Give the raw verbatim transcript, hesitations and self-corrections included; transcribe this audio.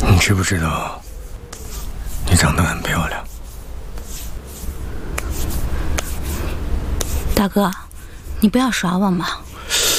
你知不知道，你长得很漂亮？ 大哥，你不要耍我嘛！